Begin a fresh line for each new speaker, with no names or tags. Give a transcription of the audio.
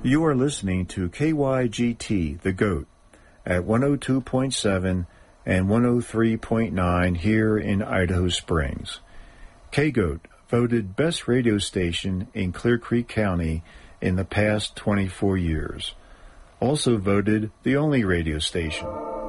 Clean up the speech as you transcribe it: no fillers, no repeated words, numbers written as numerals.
You are listening to KYGT, The GOAT, at 102.7 and 103.9 here in Idaho Springs. KGOAT voted best radio station in Clear Creek County in the past 24 years. Also voted the only radio station.